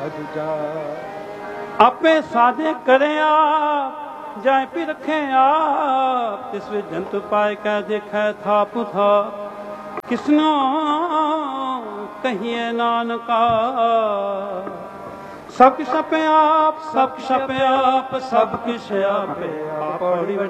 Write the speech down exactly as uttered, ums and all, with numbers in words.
आपे साधे करे आप जाए पी रखे आप तिस वे जंतु पाए कह देखे था पुथा किसनो कहिए नानका सब किश आपे आप सब किश आपे आप सब किश आपे आप